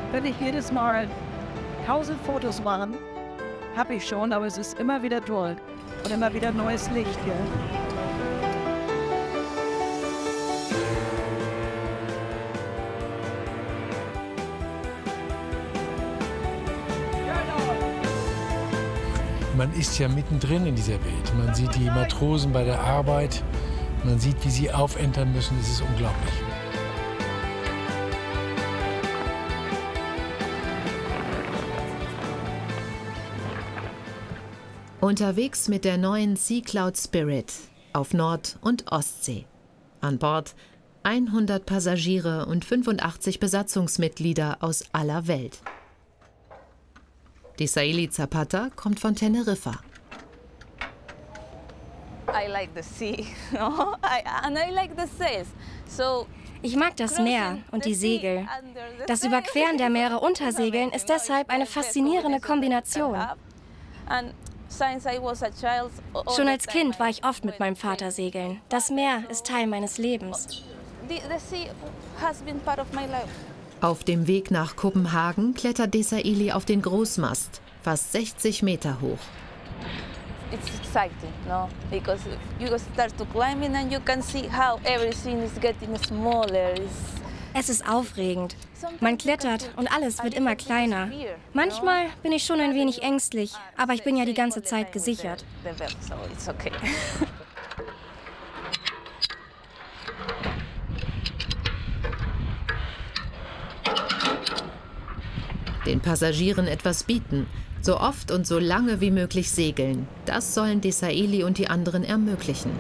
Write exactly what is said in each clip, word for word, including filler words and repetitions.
Wenn ich jedes Mal tausend Fotos mache, habe ich schon, aber es ist immer wieder toll und immer wieder neues Licht hier. Man ist ja mittendrin in dieser Welt. Man sieht die Matrosen bei der Arbeit, man sieht, wie sie aufentern müssen. Es ist unglaublich. Unterwegs mit der neuen Sea Cloud Spirit auf Nord- und Ostsee. An Bord hundert Passagiere und fünfundachtzig Besatzungsmitglieder aus aller Welt. Desailly Zapata kommt von Teneriffa. Ich mag das Meer und die Segel. Das Überqueren der Meere unter Segeln ist deshalb eine faszinierende Kombination. Schon als Kind war ich oft mit meinem Vater segeln. Das Meer ist Teil meines Lebens. Auf dem Weg nach Kopenhagen klettert Desailly auf den Großmast, fast sechzig Meter hoch. It's exciting, no? Because you start to climbing and you can see how everything is getting smaller. Es ist aufregend. Man klettert und alles wird immer kleiner. Manchmal bin ich schon ein wenig ängstlich, aber ich bin ja die ganze Zeit gesichert. Den Passagieren etwas bieten, so oft und so lange wie möglich segeln. Das sollen Desailly und die anderen ermöglichen.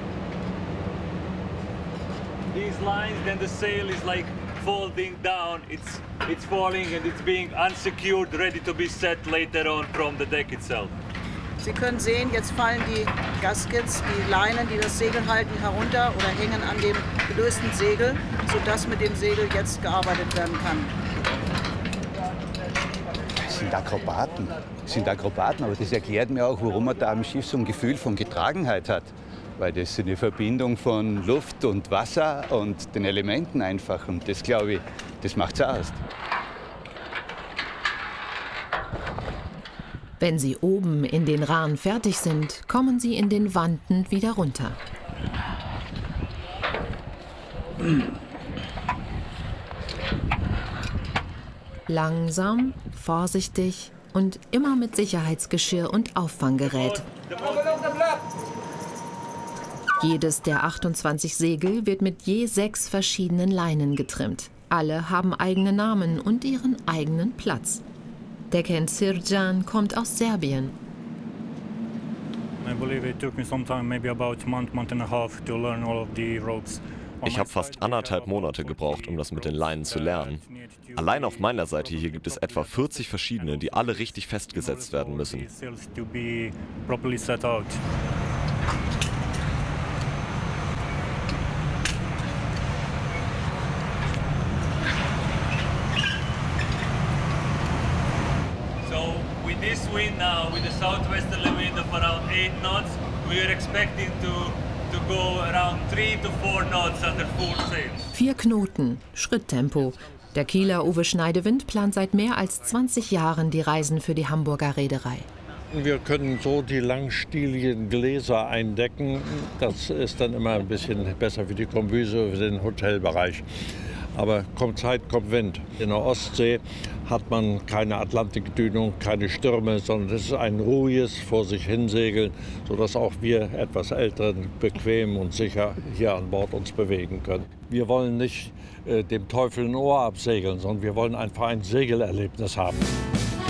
These lines, then the sail is like folding down. It's it's falling and it's being unsecured, ready to be set later on from the deck itself. Sie können sehen, jetzt fallen die Gaskets, die Leinen, die das Segel halten, herunter oder hängen an dem gelösten Segel, sodass mit dem Segel jetzt gearbeitet werden kann. Das sind Akrobaten. Das sind Akrobaten, aber das erklärt mir auch, warum man da am Schiff so ein Gefühl von Getragenheit hat. Weil das eine Verbindung von Luft und Wasser und den Elementen einfach. Und das, glaube ich, das macht's aus. Wenn sie oben in den Rahn fertig sind, kommen sie in den Wanten wieder runter. Langsam, vorsichtig und immer mit Sicherheitsgeschirr und Auffanggerät. Jedes der achtundzwanzig Segel wird mit je sechs verschiedenen Leinen getrimmt. Alle haben eigene Namen und ihren eigenen Platz. Dekan Sirjan kommt aus Serbien. Ich habe fast anderthalb Monate gebraucht, um das mit den Leinen zu lernen. Allein auf meiner Seite hier gibt es etwa vierzig verschiedene, die alle richtig festgesetzt werden müssen. With this wind now, with the southwesterly wind of around eight knots, we are expecting to, to go around three to four knots under full sail. Vier Knoten, Schritttempo. Der Kieler Uwe Schneidewind plant seit mehr als zwanzig Jahren die Reisen für die Hamburger Reederei. Wir können so die langstieligen Gläser eindecken. Das ist dann immer ein bisschen besser für die Kombüse, für den Hotelbereich. Aber kommt Zeit, kommt Wind. In der Ostsee hat man keine Atlantikdünung, keine Stürme, sondern es ist ein ruhiges vor sich hinsegeln, sodass auch wir etwas Älteren bequem und sicher hier an Bord uns bewegen können. Wir wollen nicht äh, dem Teufel ein Ohr absegeln, sondern wir wollen einfach ein Segelerlebnis haben.